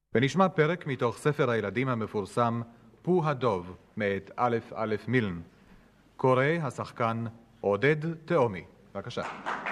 ונשמע פרק מתוך ספר הילדים המפורסם פו הדוב מאת א' א' מילן. קורא השחקן עודד תאומי. בבקשה.